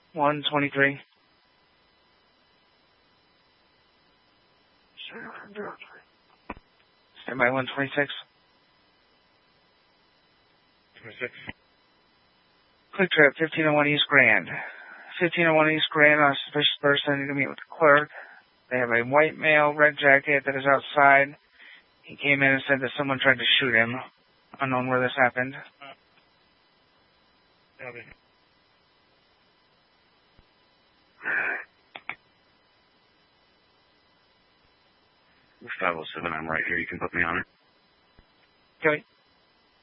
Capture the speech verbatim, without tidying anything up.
one twenty-three. Stand by one twenty-six. twenty-six. Quick trip, fifteen oh one East Grand. fifteen oh one East Grand on a suspicious person. I need to meet with the clerk. They have a white male, red jacket that is outside. He came in and said that someone tried to shoot him. Unknown where this happened. Copy. five oh seven, I'm right here. You can put me on it. Okay.